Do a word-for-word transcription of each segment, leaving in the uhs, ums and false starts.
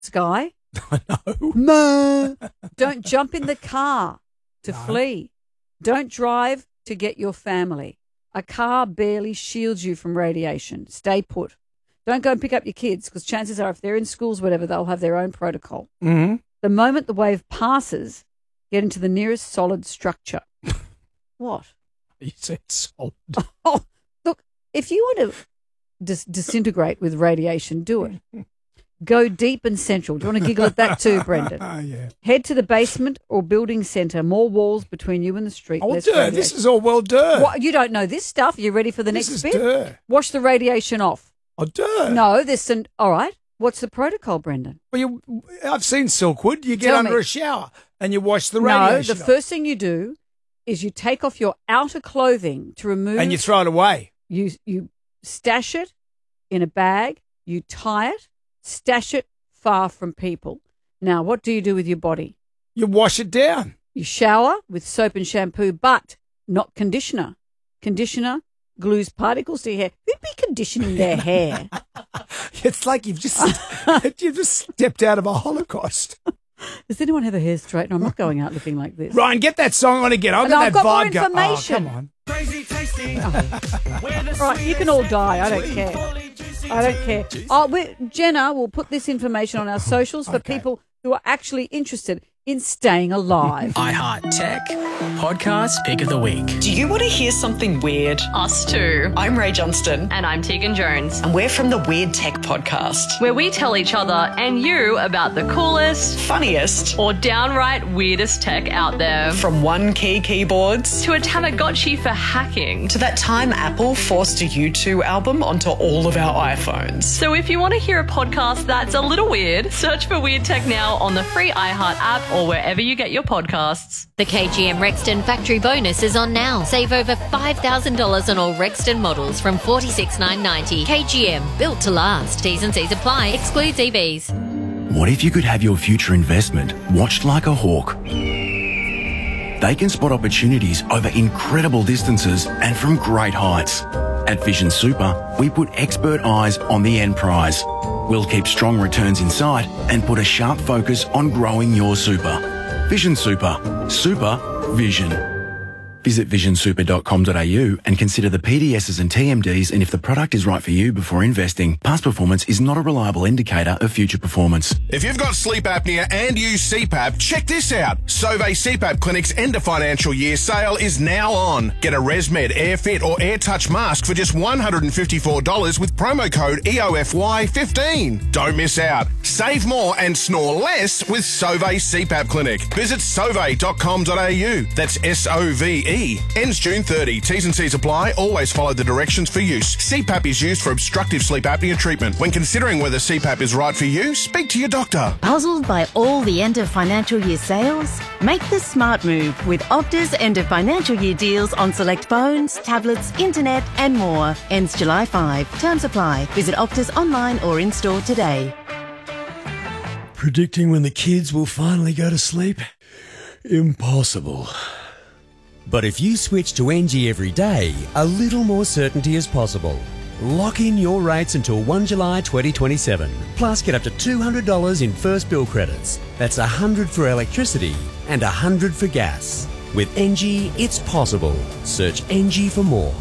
Sky. No. No. Don't jump in the car to No. flee. Don't drive to get your family. A car barely shields you from radiation. Stay put. Don't go and pick up your kids because chances are if they're in schools, whatever, they'll have their own protocol. Mm-hmm. The moment the wave passes, get into the nearest solid structure. What? You said solid. Oh, look, if you want to dis- disintegrate with radiation, do it. Go deep and central. Do you want to giggle at that too, Brendan? Oh, yeah. Head to the basement or building centre. More walls between you and the street. Oh, less duh. radiation. This is all well done. What, you don't know this stuff. Are you ready for the This next is bit? duh. Wash the radiation off. Oh, duh. No, there's some. All right. What's the protocol, Brendan? Well, you, I've seen Silkwood. You get Tell under me. a shower and you wash the No, radiation the off. first thing you do is you take off your outer clothing to remove. And you throw it away. You you stash it in a bag. You tie it. Stash it far from people. Now, what do you do with your body? You wash it down. You shower with soap and shampoo, but not conditioner. Conditioner glues particles to your hair. Who'd be conditioning their hair? It's like you've just you've just stepped out of a Holocaust. Does anyone have a hair straightener? I'm not going out looking like this. Ryan, get that song on again. I've No, got I've that got more vibe going. Oh, information. come on. Crazy tasty. Right, you can all die. I don't care. I don't care. Oh, we, Jenna will put this information on our socials for Okay. people who are actually interested in staying alive. iHeart Tech Podcast Pick of the Week. Do you want to hear something weird? Us too. I'm Ray Johnston, And I'm Tegan Jones, and we're from the Weird Tech Podcast. where we tell each other and you about the coolest Funniest, or downright weirdest tech out there. from one key keyboards To a Tamagotchi for hacking. to that time Apple forced a U two album onto all of our iPhones. So if you want to hear a podcast that's a little weird, search for Weird Tech now on the free iHeart app or wherever you get your podcasts. The K G M Rexton Factory Bonus is on now. Save over five thousand dollars on all Rexton models from forty-six thousand nine hundred ninety dollars. K G M, built to last. T's and C's apply. Excludes E Vs. What if you could have your future investment watched like a hawk? They can spot opportunities over incredible distances and from great heights. At Vision Super, we put expert eyes on the end prize. We'll keep strong returns in sight and put a sharp focus on growing your super. Vision Super. Super Vision. Visit vision super dot com dot a u and consider the P D Ss and T M Ds and if the product is right for you before investing. Past performance is not a reliable indicator of future performance. If you've got sleep apnea and use C PAP, check this out. Sauvé C PAP Clinic's end of financial year sale is now on. Get a ResMed AirFit or AirTouch mask for just one hundred fifty-four dollars with promo code E O F Y fifteen. Don't miss out. Save more and snore less with Sauvé C PAP Clinic. Visit sauvé dot com dot a u. That's S O V E. Ends June thirtieth. T's and C's apply. Always follow the directions for use. C PAP is used for obstructive sleep apnea treatment. When considering whether C PAP is right for you, speak to your doctor. Puzzled by all the end of financial year sales? Make the smart move with Optus end of financial year deals on select phones, tablets, internet, and more. Ends July fifth. Terms apply. Visit Optus online or in store today. Predicting when the kids will finally go to sleep? Impossible. But if you switch to N G every day, a little more certainty is possible. Lock in your rates until first of July twenty twenty-seven. Plus, get up to two hundred dollars in first bill credits. That's one hundred dollars for electricity and one hundred dollars for gas. With N G, it's possible. Search N G for more.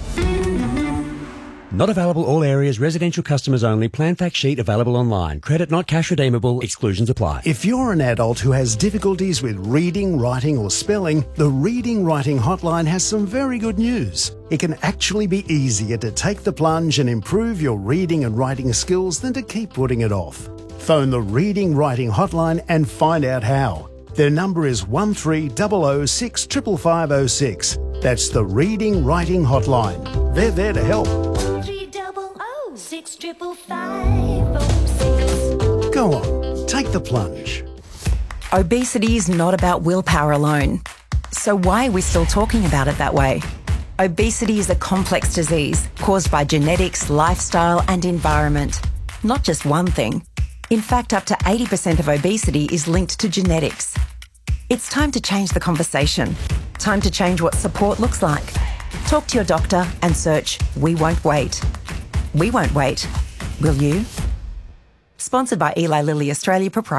Not available all areas, residential customers only. Plan fact sheet available online. Credit not cash redeemable. Exclusions apply. If you're an adult who has difficulties with reading, writing or spelling, the Reading Writing Hotline has some very good news. It can actually be easier to take the plunge and improve your reading and writing skills than to keep putting it off. Phone the Reading Writing Hotline and find out how. Their number is one three zero zero six five five five zero six. That's the Reading Writing Hotline. They're there to help. Go on, take the plunge. Obesity is not about willpower alone. So why are we still talking about it that way? Obesity is a complex disease caused by genetics, lifestyle and environment. Not just one thing. In fact, up to eighty percent of obesity is linked to genetics. It's time to change the conversation. Time to change what support looks like. Talk to your doctor and search We Won't Wait. We won't wait. Will you? Sponsored by Eli Lilly Australia Proprietary.